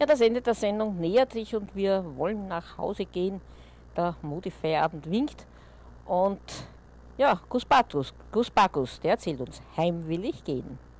Ja, das Ende der Sendung nähert sich und wir wollen nach Hause gehen. Der Modefeierabend winkt. Und ja, Gus Bakus, der erzählt uns, heim will ich gehen.